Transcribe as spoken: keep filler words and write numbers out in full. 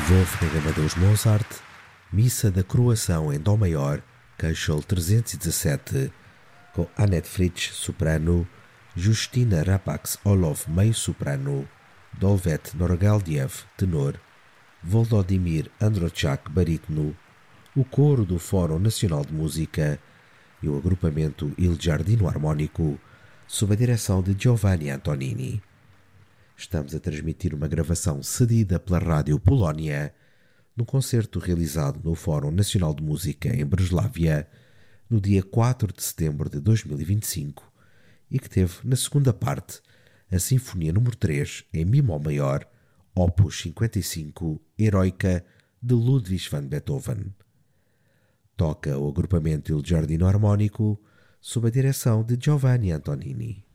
Wolfgang Amadeus Mozart, Missa da Croação em Dó maior, Köchel trezentos e dezassete, com Annette Fritsch, soprano, Justina Rapax-Orlov, meio-soprano, Dolvet Norgaldiev, tenor, Volodymyr Androchak, barítono, o coro do Fórum Nacional de Música e o agrupamento Il Giardino Armónico, sob a direção de Giovanni Antonini. Estamos a transmitir uma gravação cedida pela Rádio Polónia, num concerto realizado no Fórum Nacional de Música em Breslávia, no dia quatro de setembro de dois mil e vinte e cinco, e que teve na segunda parte a Sinfonia número três em Mi Mol maior, Opus cinquenta e cinco, Heroica, de Ludwig van Beethoven. Toca o agrupamento Il Giardino Armónico, sob a direção de Giovanni Antonini.